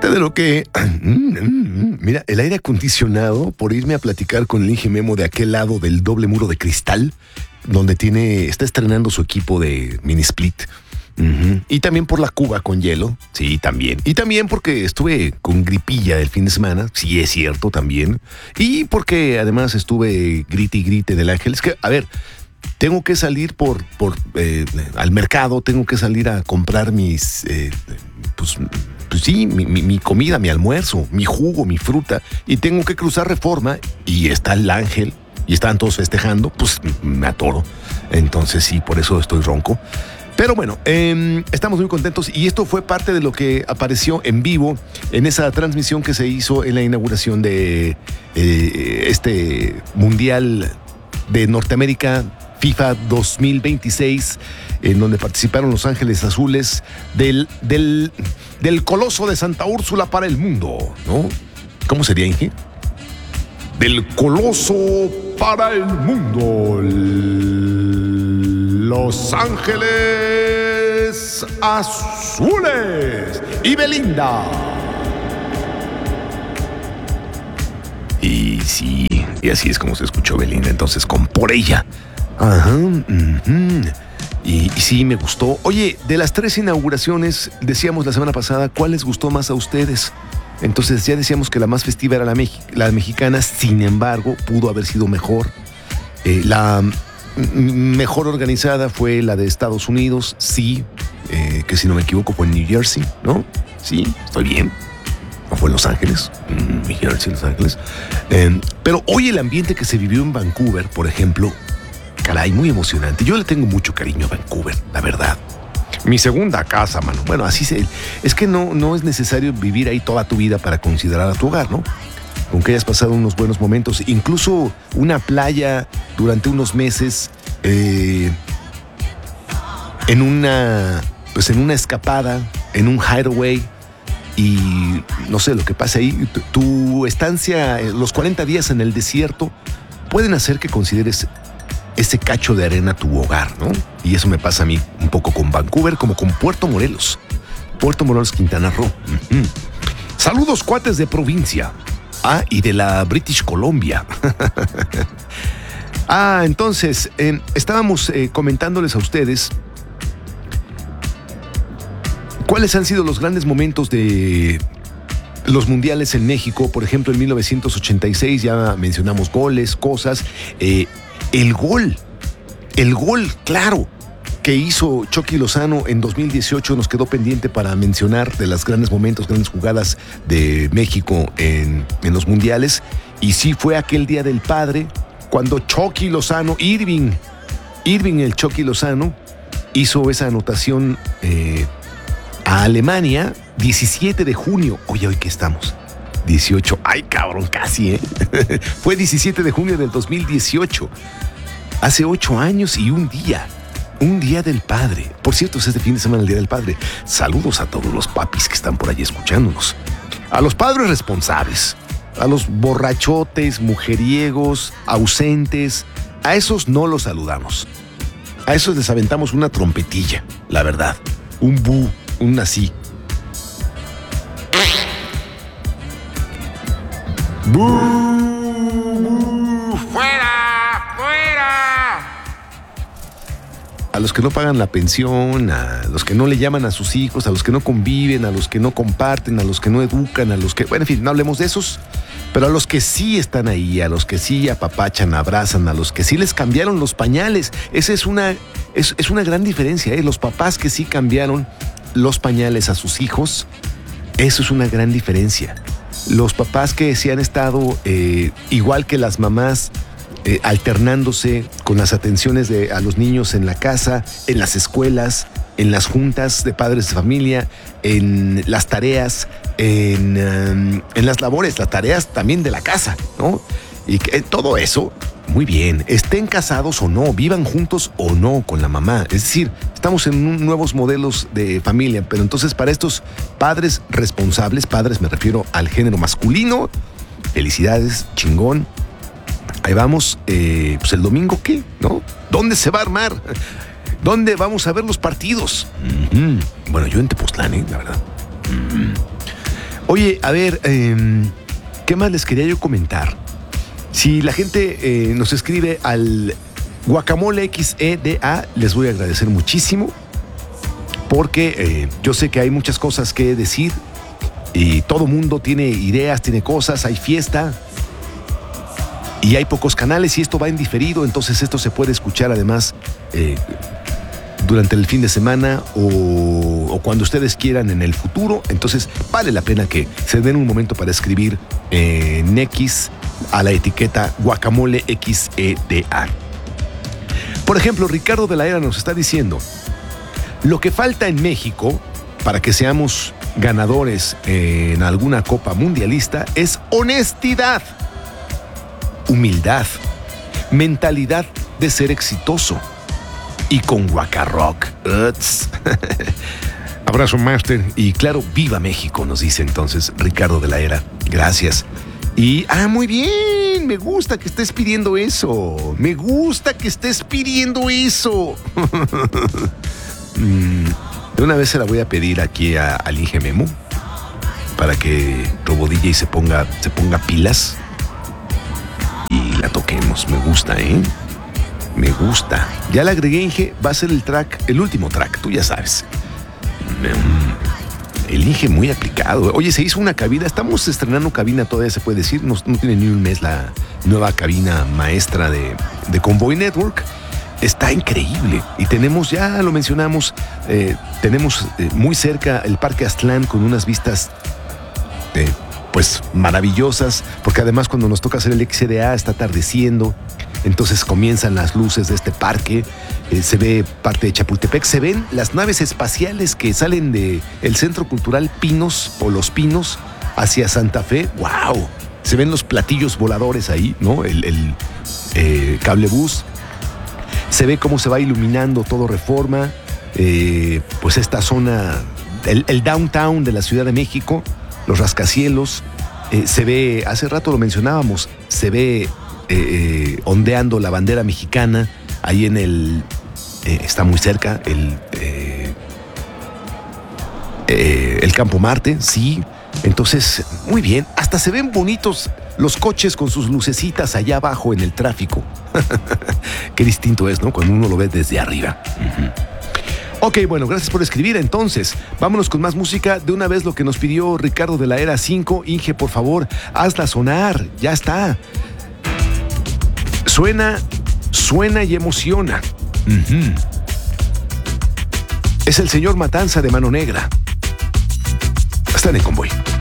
Parte de lo que... Mira, el aire acondicionado, por irme a platicar con el Inge Memo de aquel lado del doble muro de cristal, donde está estrenando su equipo de mini split. Y también por la cuba con hielo, sí, también. Y también porque estuve con gripilla el fin de semana, sí es cierto también. Y porque además estuve grite y grite del ángel. Es que, a ver, tengo que salir al mercado, tengo que salir a comprar mis, mi comida, mi almuerzo, mi jugo, mi fruta. Y tengo que cruzar Reforma y está el ángel y están todos festejando, pues me atoro. Entonces sí, por eso estoy ronco. Pero bueno, estamos muy contentos y esto fue parte de lo que apareció en vivo en esa transmisión que se hizo en la inauguración de este Mundial de Norteamérica FIFA 2026, en donde participaron Los Ángeles Azules del Coloso de Santa Úrsula para el mundo, ¿no? ¿Cómo sería, Inge? Del Coloso para el mundo. Los Ángeles Azules y Belinda. Y sí, y así es como se escuchó Belinda, entonces con Por Ella. Ajá. Y sí, me gustó. Oye, de las 3 inauguraciones, decíamos la semana pasada, ¿cuál les gustó más a ustedes? Entonces ya decíamos que la más festiva era la mexicana, sin embargo, pudo haber sido mejor. La mejor organizada fue la de Estados Unidos, sí, que si no me equivoco fue en New Jersey, ¿no? Sí, estoy bien. ¿O fue en Los Ángeles? New Jersey, Los Ángeles. Pero hoy el ambiente que se vivió en Vancouver, por ejemplo, caray, muy emocionante. Yo le tengo mucho cariño a Vancouver, la verdad. Mi segunda casa, mano. Bueno, es que no es necesario vivir ahí toda tu vida para considerar a tu hogar, ¿no? Con que hayas pasado unos buenos momentos, incluso una playa durante unos meses, en una escapada, en un hideaway, y no sé lo que pase ahí, tu estancia, los 40 días en el desierto, pueden hacer que consideres ese cacho de arena tu hogar, ¿no? Y eso me pasa a mí un poco con Vancouver, como con Puerto Morelos, Quintana Roo. Saludos, cuates de provincia. Y de la British Columbia. Entonces, estábamos comentándoles a ustedes cuáles han sido los grandes momentos de los mundiales en México. Por ejemplo, en 1986 ya mencionamos goles, cosas. El gol, claro, que hizo Chucky Lozano en 2018 nos quedó pendiente para mencionar de los grandes momentos, grandes jugadas de México en los mundiales. Y sí fue aquel Día del Padre cuando Chucky Lozano, Irving el Chucky Lozano, hizo esa anotación a Alemania, 17 de junio. Oye, ¿hoy qué estamos? 18. Ay, cabrón, casi, ¿eh? Fue 17 de junio del 2018. Hace 8 años y un día. Un Día del Padre. Por cierto, es este fin de semana el Día del Padre. Saludos a todos los papis que están por ahí escuchándonos. A los padres responsables. A los borrachotes, mujeriegos, ausentes. A esos no los saludamos. A esos les aventamos una trompetilla, la verdad. Un bu, un así. ¡Bu! ¡Bu! ¡Fuera! ¡Fuera! A los que no pagan la pensión, a los que no le llaman a sus hijos, a los que no conviven, a los que no comparten, a los que no educan, a los que... Bueno, en fin, no hablemos de esos, pero a los que sí están ahí, a los que sí apapachan, abrazan, a los que sí les cambiaron los pañales. Esa es una gran diferencia, ¿eh? Los papás que sí cambiaron los pañales a sus hijos, eso es una gran diferencia. Los papás que sí han estado, igual que las mamás, alternándose con las atenciones a los niños en la casa, en las escuelas, en las juntas de padres de familia, en las tareas, en las labores, las tareas también de la casa, ¿no? Y todo eso, muy bien, estén casados o no, vivan juntos o no con la mamá. Es decir, estamos en nuevos modelos de familia, pero entonces para estos padres responsables, padres me refiero al género masculino, felicidades, chingón. Ahí vamos, pues el domingo, ¿qué? ¿No? ¿Dónde se va a armar? ¿Dónde vamos a ver los partidos? Bueno, yo en Tepoztlán, la verdad. Oye, a ver, ¿qué más les quería yo comentar? Si la gente nos escribe al Guacamole XEDA, les voy a agradecer muchísimo, porque yo sé que hay muchas cosas que decir y todo mundo tiene ideas, tiene cosas, hay fiesta y hay pocos canales y esto va en diferido, entonces esto se puede escuchar además durante el fin de semana o cuando ustedes quieran en el futuro. Entonces vale la pena que se den un momento para escribir en X a la etiqueta Guacamole XEDA. Por ejemplo, Ricardo de la Era nos está diciendo: lo que falta en México para que seamos ganadores en alguna copa mundialista es honestidad, humildad, mentalidad de ser exitoso. Y con Guacarrock. Abrazo, Master. Y claro, viva México, nos dice entonces Ricardo de la Era. Gracias. Y, muy bien. Me gusta que estés pidiendo eso. Me gusta que estés pidiendo eso. De una vez se la voy a pedir aquí al Inge Memo para que Robo DJ se ponga pilas y la toquemos. Me gusta, ¿eh? Me gusta. Ya la agregué, Inge. Va a ser el último track, tú ya sabes. El Inge muy aplicado. Oye, se hizo una cabina. Estamos estrenando cabina, todavía se puede decir. No tiene ni un mes la nueva cabina maestra de Convoy Network. Está increíble. Y tenemos, ya lo mencionamos, tenemos muy cerca el Parque Aztlán con unas vistas pues maravillosas, porque además cuando nos toca hacer el XDA está atardeciendo. Entonces comienzan las luces de este parque, se ve parte de Chapultepec, se ven las naves espaciales que salen del Centro Cultural Pinos o Los Pinos hacia Santa Fe. ¡Wow! Se ven los platillos voladores ahí, ¿no? El cablebús. Se ve cómo se va iluminando todo Reforma, pues esta zona, el downtown de la Ciudad de México, los rascacielos. Se ve, hace rato lo mencionábamos, se ve ondeando la bandera mexicana ahí en está muy cerca el Campo Marte, sí. Entonces, muy bien, hasta se ven bonitos los coches con sus lucecitas allá abajo en el tráfico. Qué distinto es, ¿no? Cuando uno lo ve desde arriba. Ok, bueno, gracias por escribir. Entonces, vámonos con más música. De una vez lo que nos pidió Ricardo de la Era 5. Inge, por favor, hazla sonar. Ya está. Suena y emociona. Es el señor Matanza de Mano Negra. Están en Convoy.